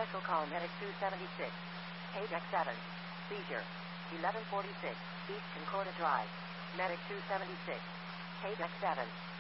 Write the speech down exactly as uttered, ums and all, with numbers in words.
Special call Medic two seventy-six. Page X seven. Seizure. eleven forty-six. East Concordia Drive. Medic two seventy-six. Page X seven.